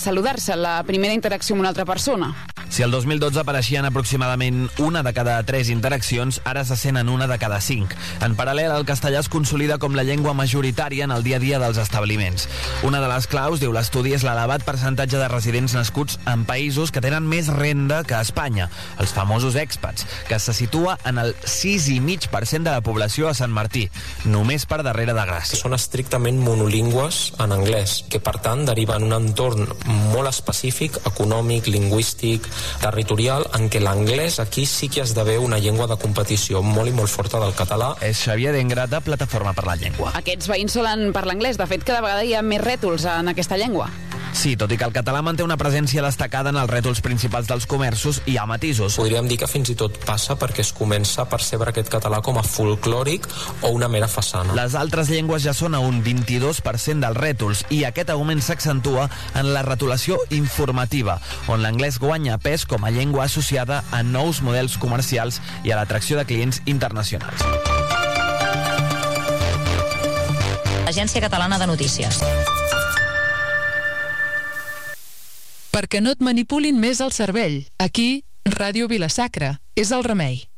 saludar-se, la primera interacció amb una altra persona. Si el 2012 apareixien aproximadament 1 de cada 3 interaccions, ara se sent en 1 de cada 5. En paral·lel, el castellà es consolida com la llengua majoritària en el dia a dia dels establiments. Una de les claus, diu l'estudi, és l'elevat percentatge de residents nascuts en països que tenen més renda que Espanya, els famosos expats, que se situa en el 6,5% de la població a Sant Martí, només per darrere de Gràcia. Són estrictament monolingües en anglès, que per tant deriva en un entorn molt específic, econòmic, lingüístic, territorial, en què l'anglès aquí sí que esdevé una llengua de competició molt i molt forta del català. És Xavier Dengrata, Plataforma per la Llengua. Aquests veïns solen parlar anglès. De fet, cada vegada hi ha més rètols en aquesta llengua. Sí, tot i que el català manté una presència destacada en els rètols principals dels comerços, hi ha matisos. Podríem dir que fins i tot passa perquè es comença a percebre aquest català com a folclòric o una mera façana. Les altres llengües ja són a un 22% dels rètols i aquest augment s'accentua en la retolació informativa, on l'anglès guanya pes com a llengua associada a nous models comercials i a l'atracció de clients internacionals. Agència Catalana de Notícies. Perquè no et manipulin més el cervell. Aquí, Ràdio Vila-sacra és el remei.